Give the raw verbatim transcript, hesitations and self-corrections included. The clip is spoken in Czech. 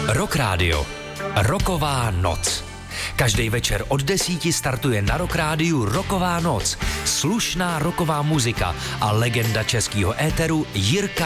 Rock Radio. Rocková noc. Každý večer od desíti startuje na Rock Rádiu Rocková noc. Slušná rocková muzika a legenda českého éteru Jirka